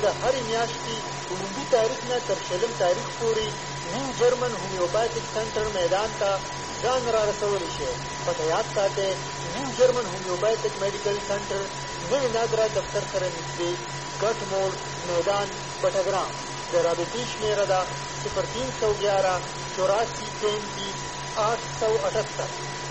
د هرې میاشتې لومړي تاریخ نه تر 20 تاریخ پورې نیو جرمن هومیوپاتیک سنټر میدان ته ځان را رسولی شي. پته یاد ساتئ، نیو جرمن هومیوپاتیک میډیکل سنټر نوي ناګرا دفتر سره نږدې ګټ موړ میدان بټګرام. د رابطې شمېره ده 0311 84 33 878.